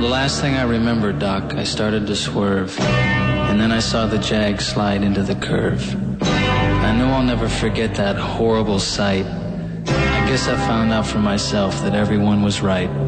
the last thing I remember, Doc, I started to swerve, and then I saw the Jag slide into the curve. I know I'll never forget that horrible sight. I guess I found out for myself that everyone was right.